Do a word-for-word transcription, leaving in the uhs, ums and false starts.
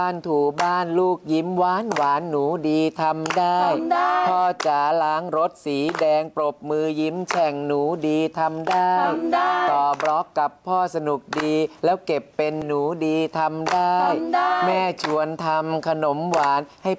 บ้านถูบ้านลูกยิ้มหวานหวานหนูดีทำได้พ่อจ๋าล้างรถสีแดงปรบมือยิ้มแฉ่งหนูดีทำได้ต่อบล็อกกับพ่อสนุกดีแล้วเก็บเป็นหนูดีทำได้แม่ชวนทำขนมหวานให้